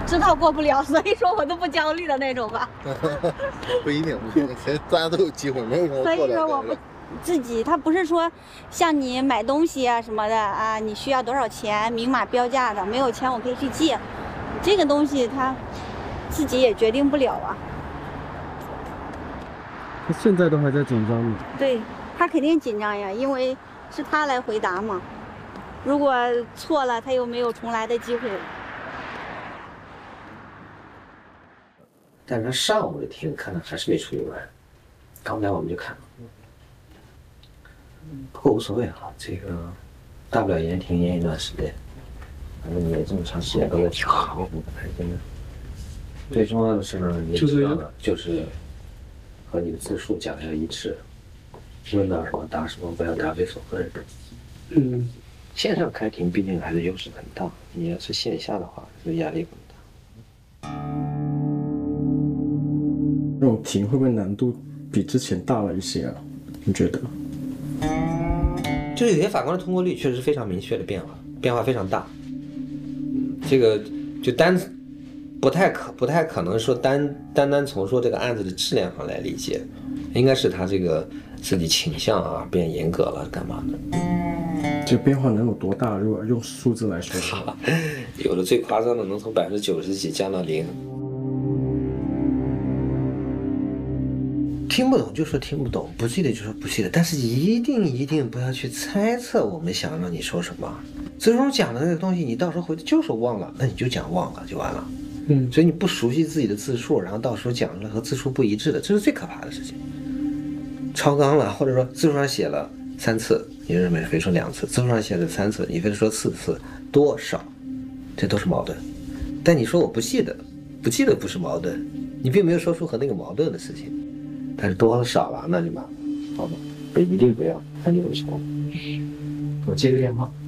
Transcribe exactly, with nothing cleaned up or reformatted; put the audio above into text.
知道过不了，所以说我都不焦虑的那种吧。 不一定，不一定，其实大家都有机会，没有人所做的。 以说我不自己，他不是说像你买东西啊什么的啊，你需要多少钱，明码标价的，没有钱我可以去借，这个东西他自己也决定不了啊。 他现在都还在紧张呢。 对他肯定紧张呀，因为是他来回答嘛。如果错了，他又没有重来的机会了。 但是他上午的题看的还是没处理完，刚才我们就看了，不过无所谓啊，这个大不了延停延一段时间，反正你也这么长时间都在考，为什么不开心呢？最重要的是呢，你知道的就是和你的字数讲的要一致，问到什么答什么，不要答非所问。 嗯， 线上开庭毕竟还是优势很大，你要是线下的话，就压力更大。 这种题会不会难度比之前大了一些啊？你觉得？ 就是有些法官的通过率确实是非常明确的变化，变化非常大。这个就单不太可不太可能说单单单从说这个案子的质量上来理解，应该是他这个自己倾向啊变严格了干嘛的？ 这变化能有多大？如果用数字来说的话， 有的最夸张的能从百分之九十几降到零。听不懂就说听不懂，不记得就说不记得，但是一定一定不要去猜测我们想让你说什么。最终讲的那个东西，你到时候回头就说忘了，那你就讲忘了就完了。 嗯， 所以你不熟悉自己的字数，然后到时候讲出来和字数不一致的，这是最可怕的事情。超纲了，或者说字数上写了三次，你认为非说两次；字数上写了三次，你非得说四次，多少，这都是矛盾。但你说我不记得，不记得不是矛盾，你并没有说出和那个矛盾的事情。但是多了少了，那就麻烦，好吧？一定不要，看你为什么。我接个电话。